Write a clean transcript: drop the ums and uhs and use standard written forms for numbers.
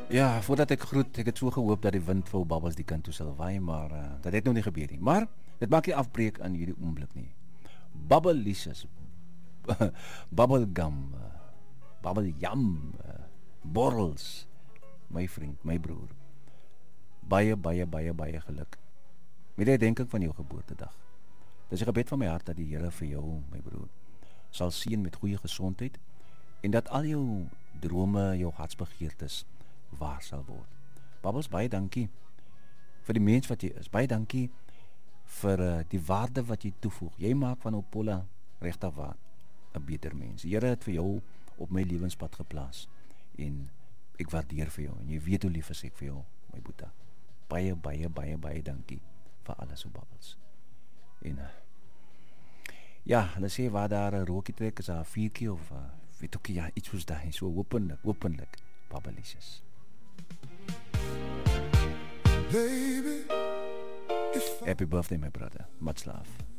Ja, voordat ek groet, ek het so gehoop dat die wind vir Babbels die kant toe sal waai, maar dat het nou nie gebeur nie. Maar dit maak nie afbreek aan hierdie oomblik nie. Babbelicious, bubblegum, babbeljam, borrels, my vriend, my broer. Baie geluk. Met die herdenking van jou geboortedag. Dis 'n gebed van my hart dat die Here vir jou, my broer, sal seën met goeie gesondheid en dat al jou drome, jou hartsbegeertes waar sal word. Babbels, baie dankie vir die mens wat jy is. Baie dankie vir die waarde wat jy toevoeg. Jy maak van Opola regtig waar 'n beter mens. Die Here het vir jou op my lewenspad geplaas en ek waardeer vir jou en jy weet hoe lief is ek vir jou, my boeta. Baie dankie vir alles, so Babbels. En ja, hulle sê waar daar 'n rookie trek is daar 'n vuurtjie of weet ook ja, iets soos daai, so openlik Babbelicious. Baby, happy birthday, my brother. Much love.